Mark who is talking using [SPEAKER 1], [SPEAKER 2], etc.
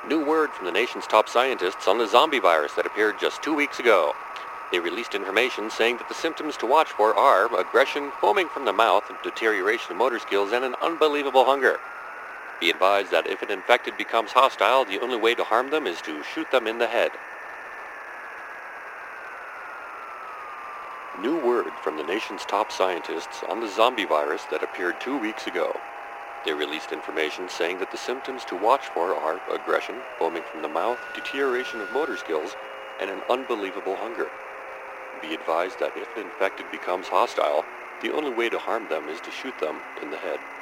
[SPEAKER 1] New word from the nation's top scientists on the zombie virus that appeared just 2 weeks ago. They released information saying that the symptoms to watch for are aggression, foaming from the mouth, deterioration of motor skills, and an unbelievable hunger. Be advised that if an infected becomes hostile, the only way to harm them is to shoot them in the head. New word from the nation's top scientists on the zombie virus that appeared 2 weeks ago. They released information saying that the symptoms to watch for are aggression, foaming from the mouth, deterioration of motor skills, and an unbelievable hunger. Be advised that if an infected becomes hostile, the only way to harm them is to shoot them in the head.